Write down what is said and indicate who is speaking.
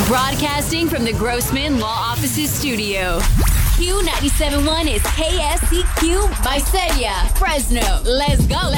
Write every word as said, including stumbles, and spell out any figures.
Speaker 1: Broadcasting from the Grossman Law Offices studio. Q ninety-seven point one is K S C Q, Visalia, Fresno. Let's go.